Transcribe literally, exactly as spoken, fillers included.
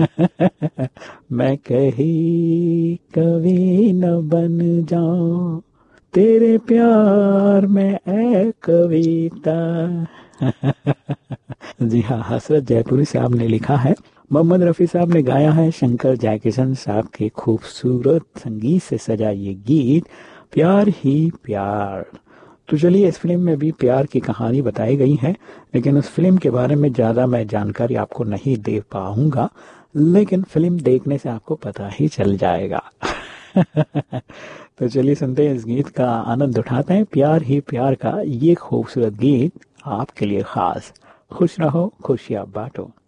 मैं कहीं कभी न बन जाऊं तेरे प्यार में ऐ कविता। जी हाँ, हसरत जयपुरी साहब ने लिखा है, मोहम्मद रफ़ी साहब ने गाया है, शंकर जयकिशन साहब के खूबसूरत संगीत से सजा ये गीत प्यार ही प्यार। तो चलिए, इस फिल्म में भी प्यार की कहानी बताई गई है, लेकिन उस फिल्म के बारे में ज़्यादा मैं जानकारी आपको नहीं दे पाऊंगा, लेकिन फिल्म देखने से आपको पता ही चल जाएगा। तो चलिए सुनते हैं, इस गीत का आनंद उठाते हैं, प्यार ही प्यार का ये खूबसूरत गीत आपके लिए खास। खुश रहो, खुशियाँ बांटो।